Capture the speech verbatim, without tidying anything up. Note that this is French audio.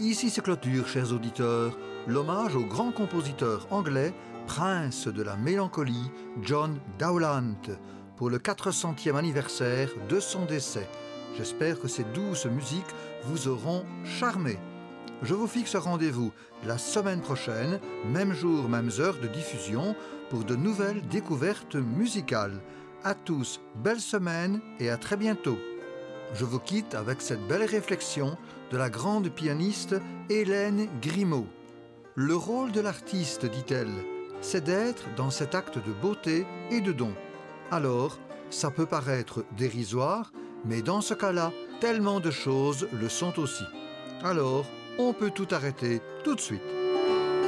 Ici se clôture, chers auditeurs, l'hommage au grand compositeur anglais, prince de la mélancolie, John Dowland, pour le quatre centième anniversaire de son décès. J'espère que ces douces musiques vous auront charmé. Je vous fixe rendez-vous la semaine prochaine, même jour, mêmes heures de diffusion, pour de nouvelles découvertes musicales. À tous, belle semaine et à très bientôt. Je vous quitte avec cette belle réflexion de la grande pianiste Hélène Grimaud. Le rôle de l'artiste, dit-elle, c'est d'être dans cet acte de beauté et de don. Alors, ça peut paraître dérisoire, mais dans ce cas-là, tellement de choses le sont aussi. Alors, on peut tout arrêter tout de suite.